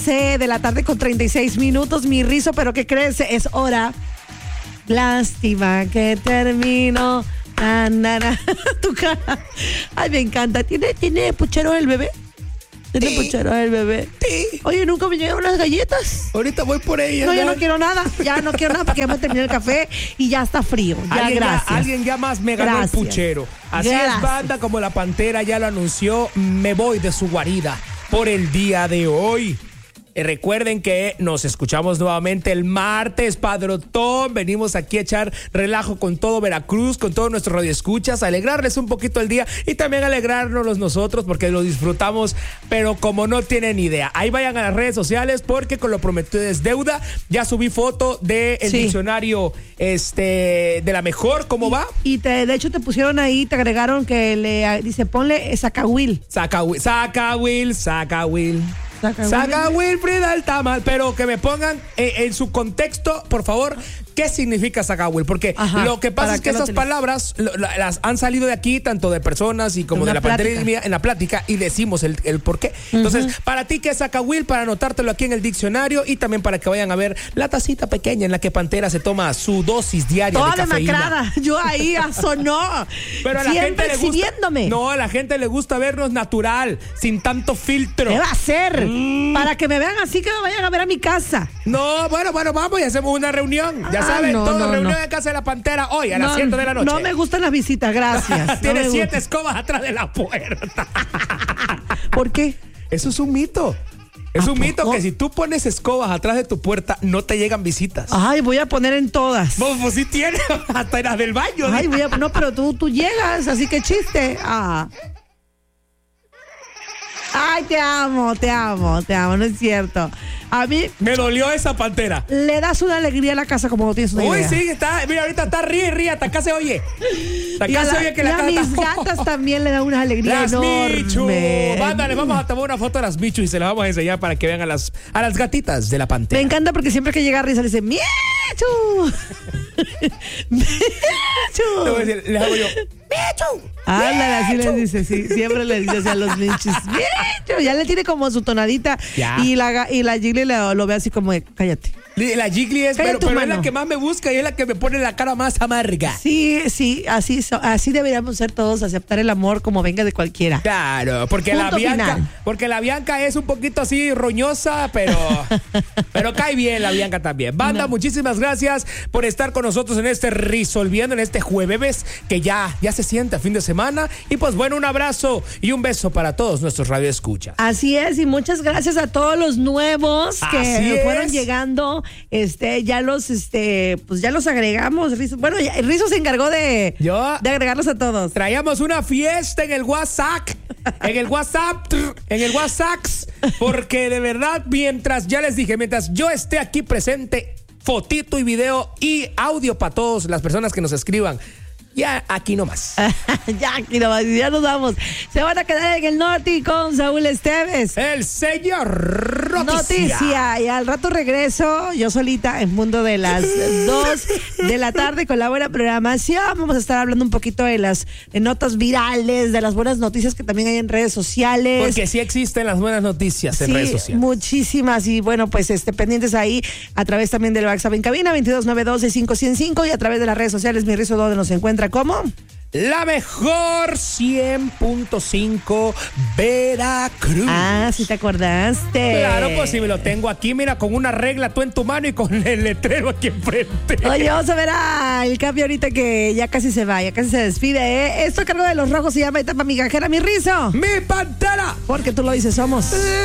De la tarde con 36 minutos, mi Rizo, pero ¿qué crees? Es hora. Lástima que termino. Tu cara. Ay, me encanta. ¿Tiene puchero el bebé? ¿Tiene puchero el bebé? Sí. Oye, ¿nunca me llegaron las galletas? Ahorita voy por ellas. No, yo no quiero nada. Ya no quiero nada porque ya me terminé el café y ya está frío. Ya, gracias. Alguien ya más me ganó Gracias. el puchero. Así Gracias. es, banda, como la Pantera ya lo anunció, me voy de su guarida por el día de hoy. Recuerden que nos escuchamos nuevamente el martes, Padrotón. Venimos aquí a echar relajo con todo Veracruz, con todos nuestros radioescuchas, a alegrarles un poquito el día y también alegrarnos nosotros porque lo disfrutamos, pero como no tienen idea. Ahí vayan a las redes sociales porque con lo prometido es deuda. Ya subí foto del diccionario de la mejor, ¿cómo va? Y de hecho te pusieron ahí, te agregaron que dice, ponle Zacahuil. Saca Wilfrid al tamal, pero que me pongan en su contexto, por favor, ¿qué significa Zacahuil? Porque lo que pasa es que esas palabras las han salido de aquí, tanto de personas y como de la pandemia, en la plática, y decimos el por qué. Entonces, para ti, ¿qué es Zacahuil? Para anotártelo aquí en el diccionario y también para que vayan a ver la tacita pequeña en la que Pantera se toma su dosis diaria toda de cafeína. demacrada. Yo ahí sonó. Pero a la siempre gente le exhibiéndome. No, a la gente le gusta vernos natural, sin tanto filtro. ¿Qué va a hacer? Para que me vean así, que me vayan a ver a mi casa. No, bueno, vamos y hacemos una reunión. Ya saben, reunión en casa de la Pantera hoy a las 7 de la noche. No me gustan las visitas, gracias. Tiene 7 escobas atrás de la puerta. ¿Por qué? Eso es un mito. Es un mito que si tú pones escobas atrás de tu puerta, no te llegan visitas. Ay, voy a poner en todas. Pues sí tiene, hasta en las del baño. Ay, no, pero tú llegas, así que chiste. Ay, te amo, no es cierto. A mí me dolió esa Pantera. Le das una alegría a la casa como no tienes una idea. Uy, sí, mira, ahorita está ríe, hasta acá se oye. Que la casa mis gatas también le dan una alegría enorme. Michu. Banda, les vamos a tomar una foto a las Michu y se las vamos a enseñar para que vean a las gatitas de la Pantera. Me encanta porque siempre que llega Risa le dice, ¡Michu! ¡Michu! Les hago yo, ¡Michu! Ándale, así les dice, sí, siempre les dice a los Michus, ¡Michu! Ya le tiene como su tonadita y la Jiggly lo ve así como de, cállate. La Jiggly es, pero es la que más me busca y es la que me pone la cara más amarga. Sí, así deberíamos ser todos, aceptar el amor como venga de cualquiera. Claro, porque la Bianca es un poquito así roñosa, pero cae bien la Bianca también. Banda, muchísimas gracias por estar con nosotros en este Resolviendo, en este jueves que ya se siente a fin de semana. Y pues bueno, un abrazo y un beso para todos nuestros radioescuchas. Así es, y muchas gracias a todos los nuevos que fueron llegando. Ya los agregamos. Bueno, Rizo se encargó de agregarlos a todos. Traíamos una fiesta en el WhatsApp. En el WhatsApp, porque de verdad, mientras yo esté aquí presente, fotito y video y audio para todas las personas que nos escriban. Ya aquí nomás. Ya nos vamos. Se van a quedar en el Norte con Saúl Esteves. El señor Noticia. Y al rato regreso yo solita en Mundo de las 2 de la tarde con la buena programación. Vamos a estar hablando un poquito de las notas virales, de las buenas noticias que también hay en redes sociales. Porque sí existen las buenas noticias en redes sociales. Muchísimas. Y bueno, pues pendientes ahí a través también del WhatsApp en cabina 22926505 y a través de las redes sociales Mi Rizo, donde nos encuentra como la mejor 100.5 Veracruz. ¿Sí te acordaste? Claro, pues si me lo tengo aquí, mira, con una regla tú en tu mano y con el letrero aquí enfrente. Oye, vamos a ver el cambio ahorita que ya casi se va, ya casi se despide, Esto a cargo de Los Rojos se llama Etapa Migajera, Mi Rizo. Mi Pantera. Porque tú lo dices, somos